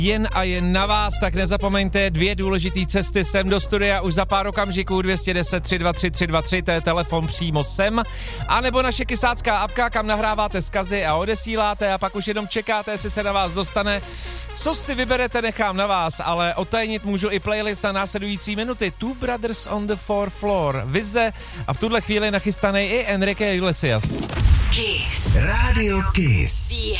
jen a jen na vás, tak nezapomeňte 2 důležité cesty sem do studia už za pár okamžiků. 210 323 323, to je telefon přímo sem, a nebo naše kysácká apka, kam nahráváte vzkazy a odesíláte a pak už jenom čekáte, jestli se na vás dostane. Co si vyberete, nechám na vás, ale otajnit můžu i playlist na následující minuty. Two Brothers on the Fourth Floor, Vize a v tuhle chvíli nachystaný i Enrique Iglesias. Kiss. Radio Kiss. The